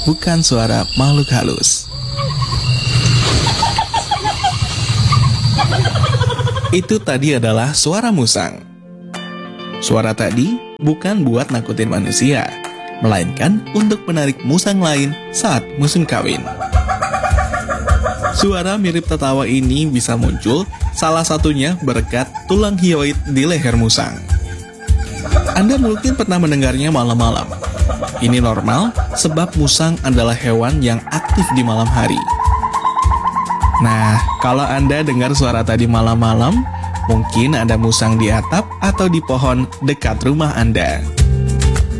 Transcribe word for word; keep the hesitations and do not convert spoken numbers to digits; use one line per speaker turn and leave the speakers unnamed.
bukan suara makhluk halus. Itu tadi adalah suara musang. Suara tadi bukan buat nakutin manusia, melainkan untuk menarik musang lain saat musim kawin. Suara mirip tertawa ini bisa muncul salah satunya berkat tulang hyoid di leher musang. Anda mungkin pernah mendengarnya malam-malam. Ini normal sebab musang adalah hewan yang aktif di malam hari. Nah, kalau Anda dengar suara tadi malam-malam, mungkin ada musang di atap atau di pohon dekat rumah Anda.